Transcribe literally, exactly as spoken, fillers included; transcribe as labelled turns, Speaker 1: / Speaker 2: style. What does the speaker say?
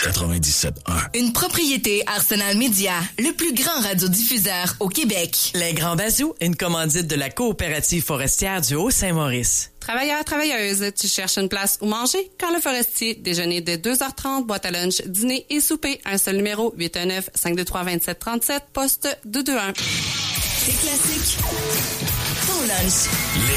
Speaker 1: quatre-vingt-dix-sept un.
Speaker 2: Une propriété Arsenal Média, le plus grand radiodiffuseur au Québec.
Speaker 3: Les Grands Bazous, une commandite de la coopérative forestière du Haut-Saint-Maurice.
Speaker 4: Travailleurs, travailleuses, tu cherches une place où manger? Quand le Forestier, déjeuner de deux heures trente, boîte à lunch, dîner et souper. Un seul numéro, huit un neuf, cinq deux trois, deux sept trois sept, poste deux deux un.
Speaker 2: C'est classique. Ton lunch.